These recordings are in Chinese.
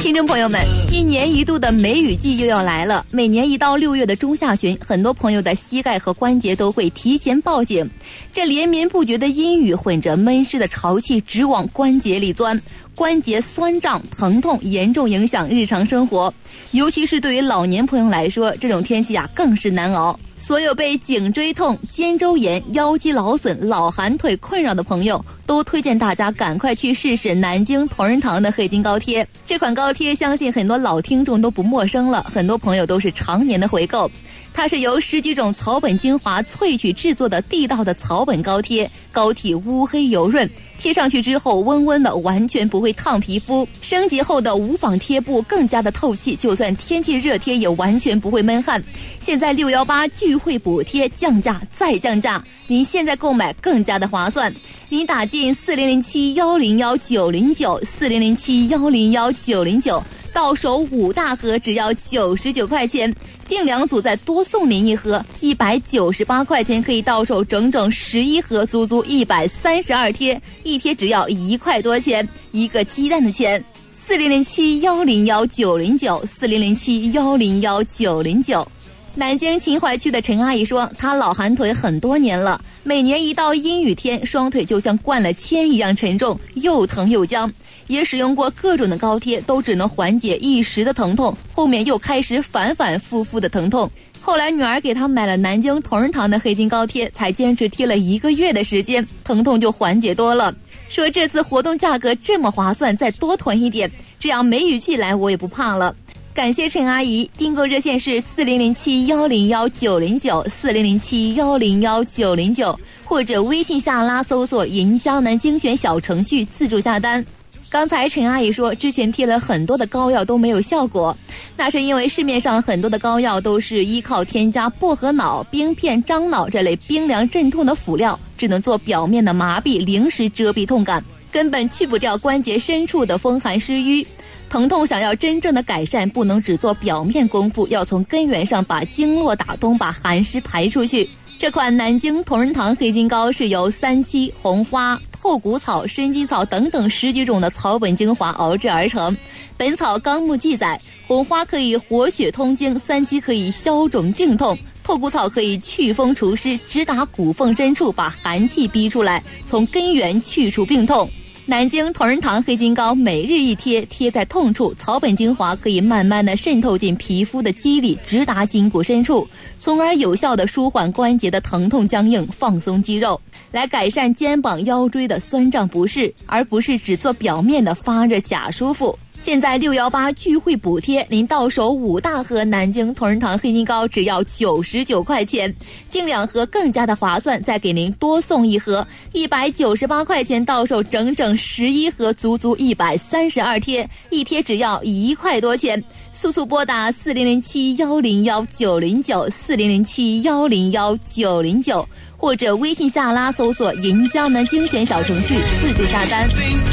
听众朋友们，一年一度的梅雨季又要来了。每年一到6月的中下旬，很多朋友的膝盖和关节都会提前报警。这连绵不绝的阴雨混着闷湿的潮气直往关节里钻，关节酸胀疼痛严重影响日常生活，尤其是对于老年朋友来说，这种天气更是难熬。所有被颈椎痛、肩周炎、腰肌劳损、老寒腿困扰的朋友，都推荐大家赶快去试试南京同仁堂的黑金膏贴。这款膏贴相信很多老听众都不陌生了，很多朋友都是常年的回购。它是由10几种草本精华萃取制作的地道的草本膏贴，膏体乌黑油润，贴上去之后温温的，完全不会烫皮肤。升级后的无纺贴布更加的透气，就算天气热贴也完全不会闷汗。现在618聚会补贴降价再降价，您现在购买更加的划算。您打进400710194007101990到手5大盒只要99块钱，订2组再多送您1盒，198块钱可以到手整整11盒，足足132贴，一贴只要1块多钱，一个鸡蛋的钱。40071019904007101990。南京秦淮区的陈阿姨说，她老寒腿很多年了，每年一到阴雨天，双腿就像灌了铅一样沉重，又疼又僵。也使用过各种的膏贴，都只能缓解一时的疼痛，后面又开始反反复复的疼痛。后来女儿给她买了南京同仁堂的黑金膏贴，才坚持贴了1个月的时间，疼痛就缓解多了。说这次活动价格这么划算，再多囤一点，这样梅雨季来我也不怕了。感谢陈阿姨，订购热线是40071019904007101990，或者微信下拉搜索银江南精选小程序自助下单。刚才陈阿姨说，之前贴了很多的膏药都没有效果，那是因为市面上很多的膏药都是依靠添加薄荷脑、冰片、樟脑这类冰凉镇痛的辅料，只能做表面的麻痹，临时遮蔽痛感，根本去不掉关节深处的风寒湿瘀。疼痛想要真正的改善，不能只做表面功夫，要从根源上把经络打通，把寒湿排出去。这款南京同仁堂黑金膏是由3七、红花、透骨草、参金草等等10几种的草本精华熬制而成。本草纲目记载，红花可以活血通经，3七可以消肿镇痛，透骨草可以祛风除湿，直达骨缝深处，把寒气逼出来，从根源去除病痛。南京同仁堂黑金膏每日一贴，贴在痛处，草本精华可以慢慢的渗透进皮肤的肌理，直达筋骨深处，从而有效的舒缓关节的疼痛僵硬，放松肌肉，来改善肩膀腰椎的酸胀不适，而不是只做表面的发热假舒服。现在618聚会补贴，您到手5大盒南京同仁堂黑金膏只要99块钱，订2盒更加的划算，再给您多送1盒，198块钱到手整整11盒，足足132贴，一贴只要1块多钱。速速拨打40071019904007101990，或者微信下拉搜索银江南精选小程序自助下单。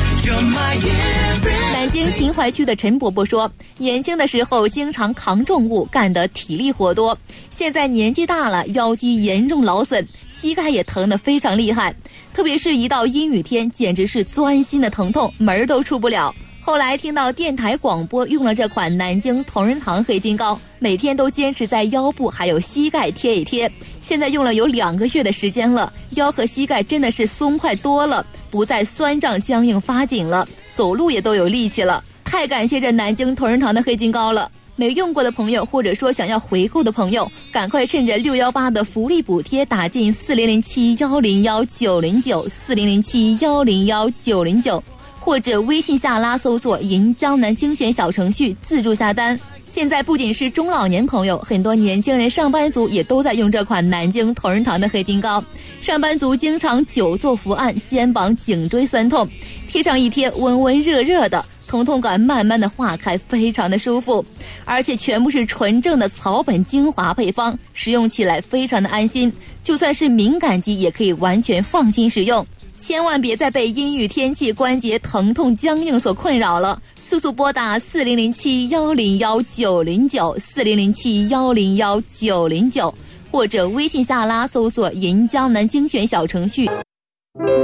南京秦淮区的陈伯伯说，年轻的时候经常扛重物，干得体力活多，现在年纪大了，腰肌严重劳损，膝盖也疼得非常厉害，特别是一到阴雨天，简直是钻心的疼痛，门都出不了。后来听到电台广播用了这款南京同仁堂黑金膏，每天都坚持在腰部还有膝盖贴一贴，现在用了有2个月的时间了，腰和膝盖真的是松快多了，不再酸胀僵硬发紧了，走路也都有力气了，太感谢这南京同仁堂的黑金膏了。没用过的朋友，或者说想要回购的朋友，赶快趁着618的福利补贴打进40071019904007101990，或者微信下拉搜索银江南精选小程序自助下单。现在不仅是中老年朋友，很多年轻人上班族也都在用这款南京同仁堂的黑金膏。上班族经常久坐伏案，肩膀颈椎酸痛，贴上一贴温温热热的，疼痛感慢慢的化开，非常的舒服，而且全部是纯正的草本精华配方，使用起来非常的安心，就算是敏感肌也可以完全放心使用。千万别再被阴雨天气关节疼痛僵硬所困扰了，速速拨打40071019904007101990，或者微信下拉搜索银江南精选小程序。